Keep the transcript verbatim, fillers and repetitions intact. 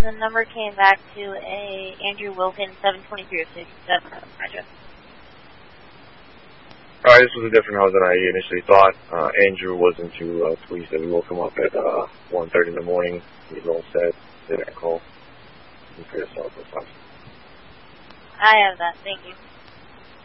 and the number came back to a Andrew Wilkins seven twenty-three oh six address. Alright, this was a different house than I initially thought. Uh, Andrew wasn't too uh, pleased that we woke him up at uh, one thirty in the morning. He was all set. Did that call. He pissed off with us. I have that. Thank you.